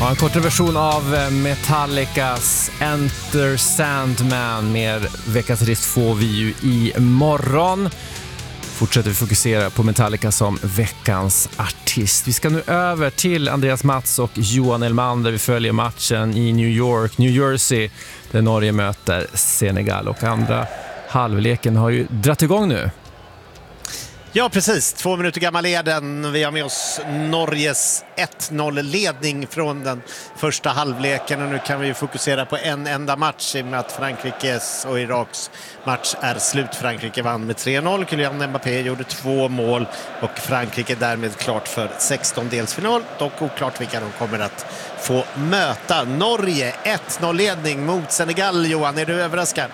Ja, en kortare version av Metallicas Enter Sandman. Mer veckans artist får vi ju imorgon. Fortsätter vi fokusera på Metallica som veckans artist. Vi ska nu över till Andreas Mats och Johan Elman där vi följer matchen i New York, New Jersey, där Norge möter Senegal. Och andra halvleken har ju dratt igång nu. Ja, precis. 2 minuter gammal är den. Vi har med oss Norges 1-0-ledning från den första halvleken. Och nu kan vi ju fokusera på en enda match i och med att Frankrikes och Iraks match är slut. Frankrike vann med 3-0. Kylian Mbappé gjorde 2 mål och Frankrike därmed klart för 16-delsfinal. Dock oklart vilka de kommer att få möta. Norge 1-0-ledning mot Senegal. Johan, är du överraskad?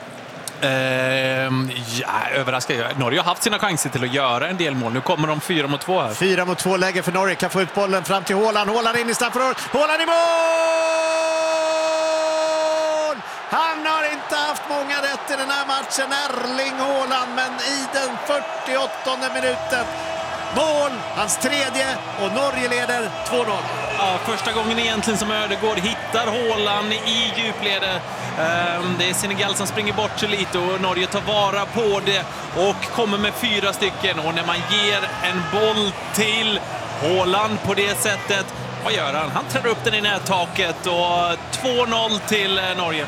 Ja, överraskad. Norge har haft sina chanser till att göra en del mål. Nu kommer de 4-2 här. 4-2 läge för Norge. Kan få ut bollen fram till Haaland. Haaland in i straffområdet. Haaland i mål! Han har inte haft många rätt i den här matchen, Erling Haaland, men i den 48:e minuten mål, hans tredje, och Norge leder 2-0. Ja, första gången egentligen som Ödegård hittar Haaland i djuplede. Det är Senegal som springer bort sig lite och Norge tar vara på det och kommer med 4 stycken. Och när man ger en boll till Haaland på det sättet, vad gör han? Han träder upp den i nättaket och 2-0 till Norge.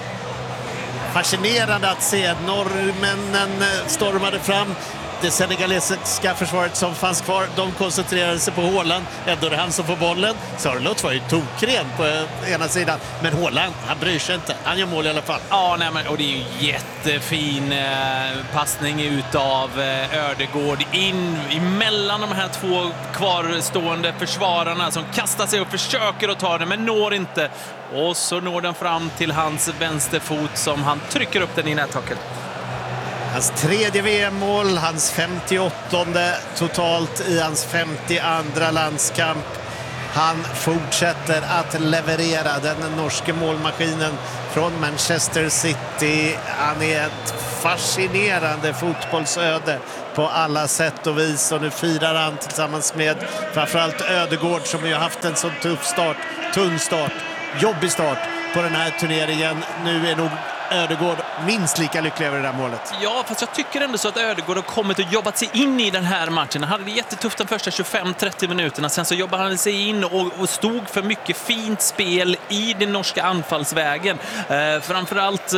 Fascinerande att se. Norrmännen stormade fram. Det senegalesiska försvaret som fanns kvar, de koncentrerade sig på Haaland. Ändå är det han som får bollen. Sörlott var ju tokren på ena sidan. Men Haaland, han bryr sig inte. Han gör mål i alla fall. Ja, nej, men, och det är ju jättefin passning utav Ödegård in emellan de här 2 kvarstående försvararna som kastar sig och försöker att ta den men når inte. Och så når den fram till hans vänsterfot som han trycker upp den i nättaket. Hans 3:e VM-mål, hans 58:e totalt i hans 52:a landskamp. Han fortsätter att leverera, den norske målmaskinen från Manchester City. Han är ett fascinerande fotbollsöde på alla sätt och vis. Och nu firar han tillsammans med framförallt Ödegård som ju har haft en så tuff start, tung start, jobbig start på den här turneringen. Nu är nog Ödegård minst lika lycklig över det där målet. Ja, fast jag tycker ändå så att Ödegård har kommit och jobbat sig in i den här matchen. Han hade det jättetufft de första 25-30 minuterna. Sen så jobbade han sig in och stod för mycket fint spel i den norska anfallsvägen. Framförallt...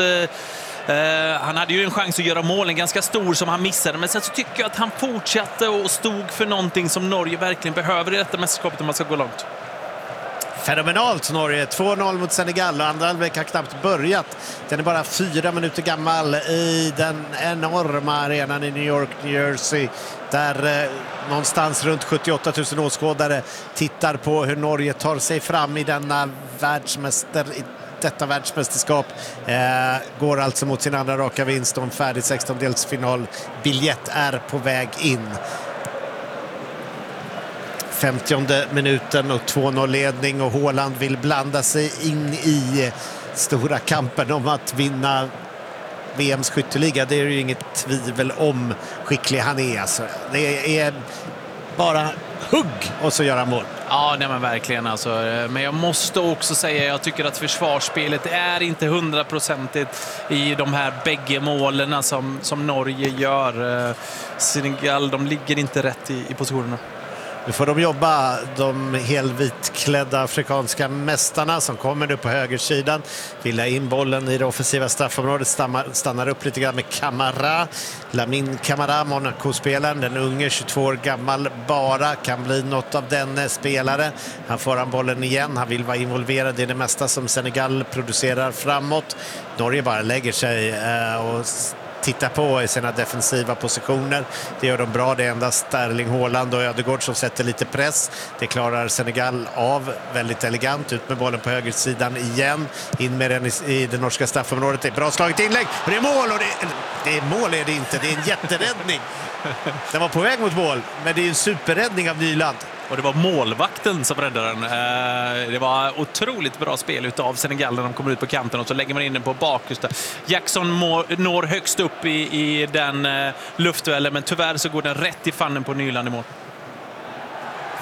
han hade ju en chans att göra målen ganska stor som han missade. Men sen så tycker jag att han fortsatte och stod för någonting som Norge verkligen behöver i detta mästerskapet om man ska gå långt. Fenomenalt Norge, 2-0 mot Senegal och andra halvlek har knappt börjat. Den är bara 4 minuter gammal i den enorma arenan i New York, New Jersey. Där någonstans runt 78 000 åskådare tittar på hur Norge tar sig fram i detta världsmästerskap. Går alltså mot sin andra raka vinst och en färdig 16-delsfinal. Biljett är på väg in. 50:e minuten och 2-0-ledning och Haaland vill blanda sig in i stora kampen om att vinna VMs skytteliga. Det är ju inget tvivel om skicklig han är. Alltså, det är bara hugg och så göra mål. Ja, nej men verkligen alltså. Men jag måste också säga, jag tycker att försvarsspelet är inte 100% i de här bägge målen som Norge gör. Senegal, de ligger inte rätt i positionerna. Nu får de jobba, de helvitklädda afrikanska mästarna som kommer nu på högersidan. Vill ha in bollen i det offensiva straffområdet, stannar upp lite grann med Camara. Lamine Camara, Monaco-spelaren, den unge, 22 år gammal bara, kan bli något av den spelare. Han får han bollen igen, han vill vara involverad i det mesta som Senegal producerar framåt. Norge bara lägger sig och titta på i sina defensiva positioner. Det gör de bra. Det är endast Erling Haaland och Ödegård som sätter lite press. Det klarar Senegal av väldigt elegant. Ut med bollen på högersidan igen. In med den i det norska straffområdet. Det är bra slaget inlägg. Och det är mål. Och det är mål är det inte. Det är en jätteräddning. Den var på väg mot mål. Men det är en superräddning av Nyland. Och det var målvakten som räddade den. Det var otroligt bra spel utav Senegal när de kommer ut på kanten och så lägger man in den på bakersta. Jackson når högst upp i den luftduellen, men tyvärr så går den rätt i fannen på Nyland i mål.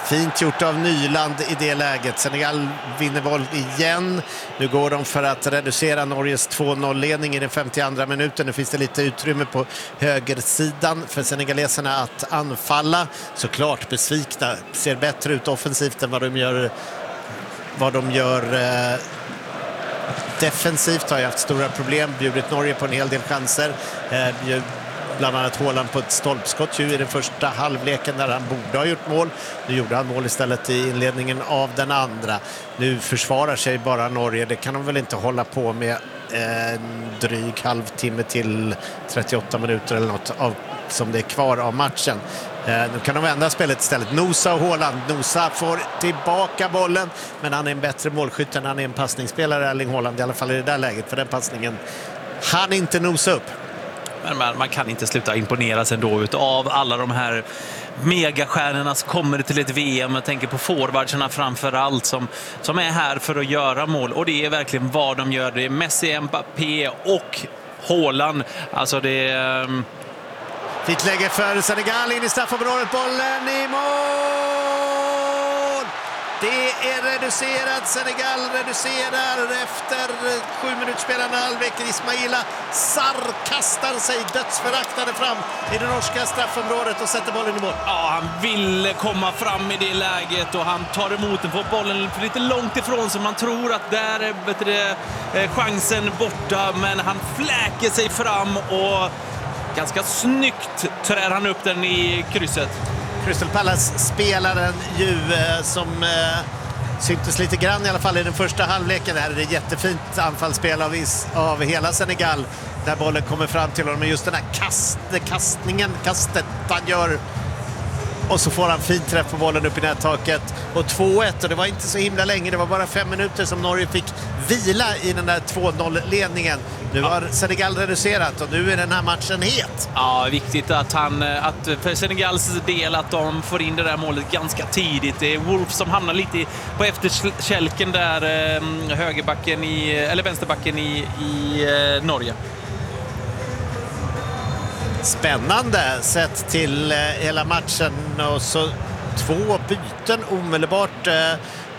Fint gjort av Nyland i det läget. Senegal vinner boll igen. Nu går de för att reducera Norges 2-0-ledning i den 52:a minuten. Nu finns det lite utrymme på högersidan för senegaleserna att anfalla. Såklart besvikna. Ser bättre ut offensivt än vad de gör defensivt. Har ju haft stora problem. Bjudit Norge på en hel del chanser. Bland annat Haaland på ett stolpskott i den första halvleken där han borde ha gjort mål. Nu gjorde han mål istället i inledningen av den andra. Nu försvarar sig bara Norge. Det kan de väl inte hålla på med en dryg halvtimme till 38 minuter eller något som det är kvar av matchen. Nu kan de vända spelet istället. Nosa och Haaland. Nosa får tillbaka bollen, men han är en bättre målskytt än han är en passningsspelare, Erling Haaland, i alla fall i det där läget. För den passningen han inte nosa upp. Men man kan inte sluta imponeras ändå av alla de här megastjärnorna som kommer till ett VM. Jag tänker på forwardsarna framför allt som är här för att göra mål. Och det är verkligen vad de gör. Det är Messi, Mbappé och Haaland. Alltså det är... Fint läge för Senegal in i straffområdet. Bollen i mål! Det är reducerat. Senegal reducerar efter 7 minuter spelande halvlek. Ismaila Sarr kastar sig dödsföraktande fram i det norska straffområdet och sätter bollen i mål. Ja, han vill komma fram i det läget och han tar emot den, får bollen lite långt ifrån så man tror att där är chansen borta, men han fläker sig fram och ganska snyggt trär han upp den i krysset. Crystal Palace-spelaren som syntes lite grann i alla fall i den första halvleken. Det här är ett jättefint anfallsspel av hela Senegal där bollen kommer fram till honom. Men just den här kastet han gör, och så får han fint träff på bollen upp i nättaket. Och 2-1, och det var inte så himla länge. Det var bara 5 minuter som Norge fick vila i den där 2-0-ledningen. Nu har Senegal reducerat och nu är den här matchen het. Ja, viktigt att för Senegals del att de får in det där målet ganska tidigt. Det är Wolf som hamnar lite på efterkälken där, vänsterbacken i Norge. Spännande sett till hela matchen, och så 2 byten omedelbart